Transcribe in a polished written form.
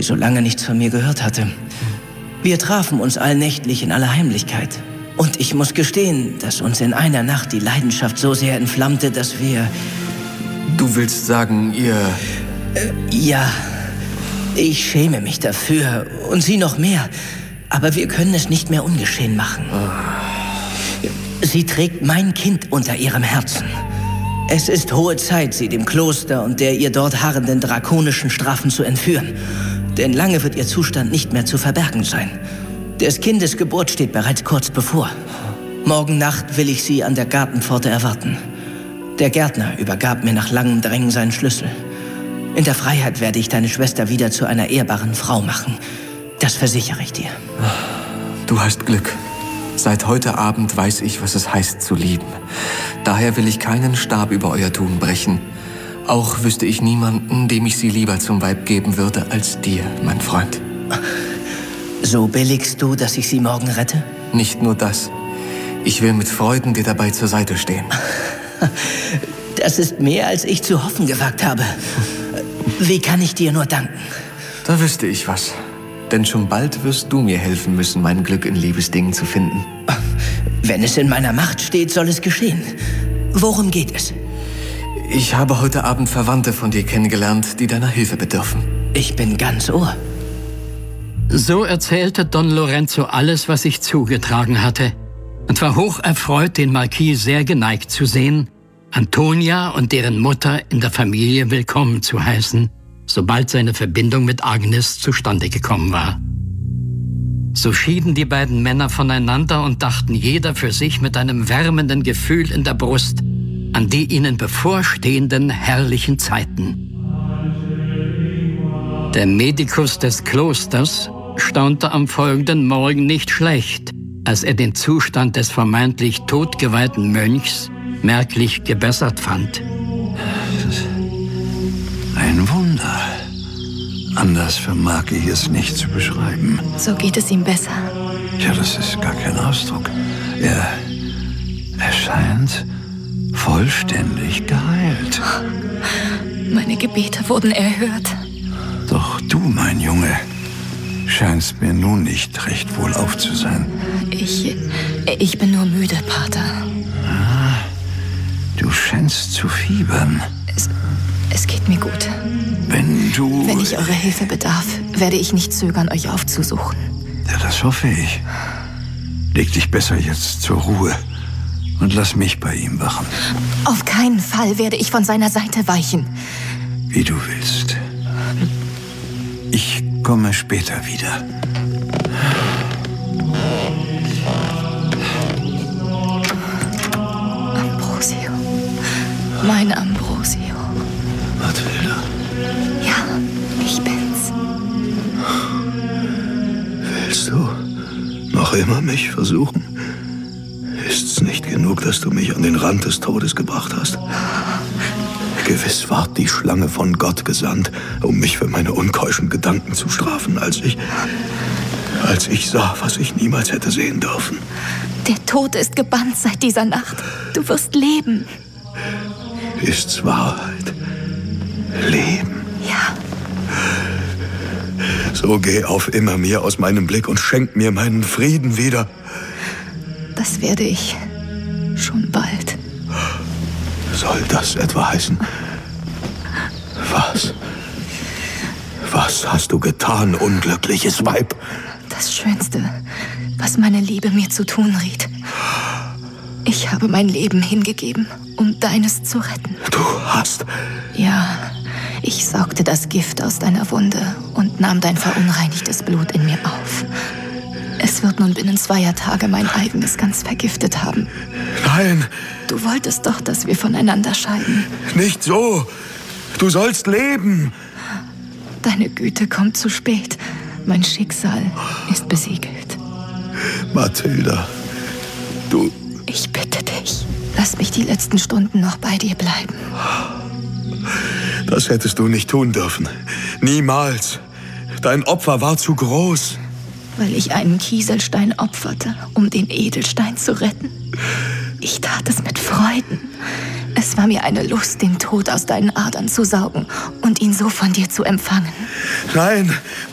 sie so lange nichts von mir gehört hatte. Wir trafen uns allnächtlich in aller Heimlichkeit. Und ich muss gestehen, dass uns in einer Nacht die Leidenschaft so sehr entflammte, dass wir... Du willst sagen, ihr... Ja, ich schäme mich dafür und sie noch mehr. Aber wir können es nicht mehr ungeschehen machen. Sie trägt mein Kind unter ihrem Herzen. Es ist hohe Zeit, sie dem Kloster und der ihr dort harrenden drakonischen Strafen zu entführen. Denn lange wird ihr Zustand nicht mehr zu verbergen sein. Des Kindes Geburt steht bereits kurz bevor. Morgen Nacht will ich sie an der Gartenpforte erwarten. Der Gärtner übergab mir nach langem Drängen seinen Schlüssel. In der Freiheit werde ich deine Schwester wieder zu einer ehrbaren Frau machen. Das versichere ich dir. Du hast Glück. Seit heute Abend weiß ich, was es heißt zu lieben. Daher will ich keinen Stab über euer Tun brechen. Auch wüsste ich niemanden, dem ich sie lieber zum Weib geben würde, als dir, mein Freund. So billigst du, dass ich sie morgen rette? Nicht nur das. Ich will mit Freuden dir dabei zur Seite stehen. Das ist mehr, als ich zu hoffen gewagt habe. Wie kann ich dir nur danken? Da wüsste ich was. Denn schon bald wirst du mir helfen müssen, mein Glück in Liebesdingen zu finden. Wenn es in meiner Macht steht, soll es geschehen. Worum geht es? Ich habe heute Abend Verwandte von dir kennengelernt, die deiner Hilfe bedürfen. Ich bin ganz Ohr. So erzählte Don Lorenzo alles, was sich zugetragen hatte, und war hoch erfreut, den Marquis sehr geneigt zu sehen, Antonia und deren Mutter in der Familie willkommen zu heißen, sobald seine Verbindung mit Agnes zustande gekommen war. So schieden die beiden Männer voneinander und dachten jeder für sich mit einem wärmenden Gefühl in der Brust an die ihnen bevorstehenden herrlichen Zeiten. Der Medikus des Klosters staunte am folgenden Morgen nicht schlecht, als er den Zustand des vermeintlich totgeweihten Mönchs merklich gebessert fand. Ein Wunder. Anders vermag ich es nicht zu beschreiben. So geht es ihm besser. Ja, das ist gar kein Ausdruck. Er scheint vollständig geheilt. Meine Gebete wurden erhört. Doch du, mein Junge, scheinst mir nun nicht recht wohlauf zu sein. Ich bin nur müde, Pater. Ah, du scheinst zu fiebern. Es geht mir gut. Wenn ich eure Hilfe bedarf, werde ich nicht zögern, euch aufzusuchen. Ja, das hoffe ich. Leg dich besser jetzt zur Ruhe und lass mich bei ihm wachen. Auf keinen Fall werde ich von seiner Seite weichen. Wie du willst. Ich komme später wieder. Ambrosio. Mein Ambrosio. Mathilda. Ja, ich bin's. Willst du noch immer mich versuchen? Ist's nicht genug, dass du mich an den Rand des Todes gebracht hast? Gewiss ward die Schlange von Gott gesandt, um mich für meine unkeuschen Gedanken zu strafen, als ich sah, was ich niemals hätte sehen dürfen. Der Tod ist gebannt seit dieser Nacht. Du wirst leben. Ist's Wahrheit? Leben? Ja. So geh auf immer mir aus meinem Blick und schenk mir meinen Frieden wieder. Das werde ich schon bald. Soll das etwa heißen? Was? Was hast du getan, unglückliches Weib? Das Schönste, was meine Liebe mir zu tun riet. Ich habe mein Leben hingegeben, um deines zu retten. Du hast... Ja, ich saugte das Gift aus deiner Wunde und nahm dein verunreinigtes Blut in mir auf. Es wird nun binnen 2 Tage mein eigenes ganz vergiftet haben. Nein! Du wolltest doch, dass wir voneinander scheiden. Nicht so! Du sollst leben! Deine Güte kommt zu spät. Mein Schicksal ist besiegelt. Mathilda, du... Ich bitte dich, lass mich die letzten Stunden noch bei dir bleiben. Das hättest du nicht tun dürfen. Niemals. Dein Opfer war zu groß. Weil ich einen Kieselstein opferte, um den Edelstein zu retten. Ich tat es mit Freuden. Es war mir eine Lust, den Tod aus deinen Adern zu saugen und ihn so von dir zu empfangen. Nein,